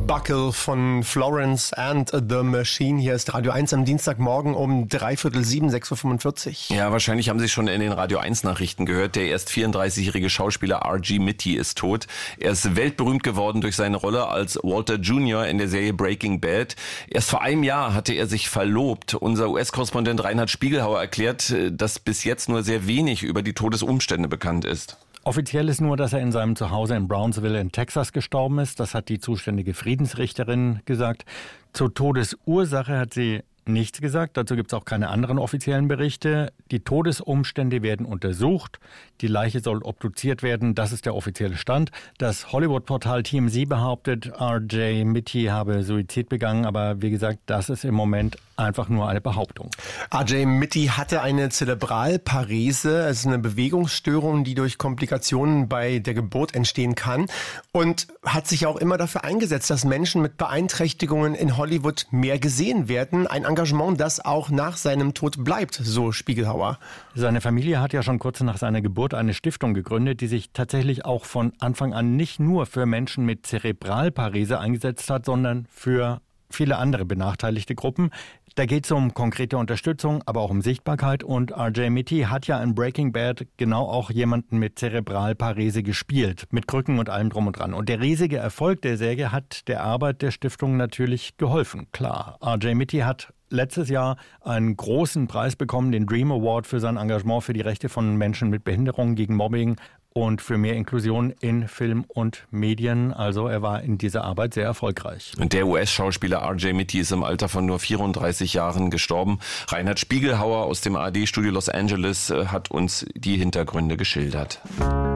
Buckle von Florence and the Machine. Hier ist Radio 1 am Dienstagmorgen um 6:45, 6:45 Uhr. Ja, wahrscheinlich haben Sie schon in den Radio 1 Nachrichten gehört. Der erst 34-jährige Schauspieler R.G. Mitty ist tot. Er ist weltberühmt geworden durch seine Rolle als Walter Jr. in der Serie Breaking Bad. Erst vor einem Jahr hatte er sich verlobt. Unser US-Korrespondent Reinhard Spiegelhauer erklärt, dass bis jetzt nur sehr wenig über die Todesumstände bekannt ist. Offiziell ist nur, dass er in seinem Zuhause in Brownsville in Texas gestorben ist. Das hat die zuständige Friedensrichterin gesagt. Zur Todesursache hat sie nichts gesagt. Dazu gibt es auch keine anderen offiziellen Berichte. Die Todesumstände werden untersucht. Die Leiche soll obduziert werden. Das ist der offizielle Stand. Das Hollywood-Portal TMZ behauptet, R.J. Mitty habe Suizid begangen. Aber wie gesagt, das ist im Moment einfach nur eine Behauptung. R.J. Mitty hatte eine Zerebralparese, also eine Bewegungsstörung, die durch Komplikationen bei der Geburt entstehen kann, und hat sich auch immer dafür eingesetzt, dass Menschen mit Beeinträchtigungen in Hollywood mehr gesehen werden. Ein Engagement, das auch nach seinem Tod bleibt, so Spiegelhauer. Seine Familie hat ja schon kurz nach seiner Geburt eine Stiftung gegründet, die sich tatsächlich auch von Anfang an nicht nur für Menschen mit Zerebralparese eingesetzt hat, sondern für viele andere benachteiligte Gruppen. Da geht es um konkrete Unterstützung, aber auch um Sichtbarkeit. Und R.J. Mitty hat ja in Breaking Bad genau auch jemanden mit Zerebralparese gespielt, mit Krücken und allem drum und dran. Und der riesige Erfolg der Serie hat der Arbeit der Stiftung natürlich geholfen, klar. R.J. Mitty hat letztes Jahr einen großen Preis bekommen, den Dream Award, für sein Engagement für die Rechte von Menschen mit Behinderung, gegen Mobbing und für mehr Inklusion in Film und Medien. Also er war in dieser Arbeit sehr erfolgreich. Und der US-Schauspieler R.J. Mitty ist im Alter von nur 34 Jahren gestorben. Reinhard Spiegelhauer aus dem ARD-Studio Los Angeles hat uns die Hintergründe geschildert.